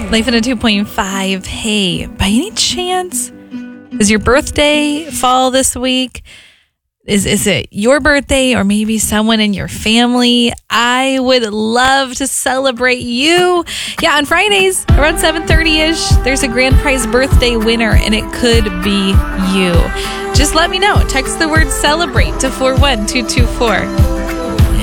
Life in a 2.5. Hey, by any chance, does your birthday fall this week? Is it your birthday or maybe someone in your family? I would love to celebrate you. Yeah, on Fridays around 7:30-ish, there's a grand prize birthday winner, and it could be you. Just let me know. Text the word celebrate to 41224.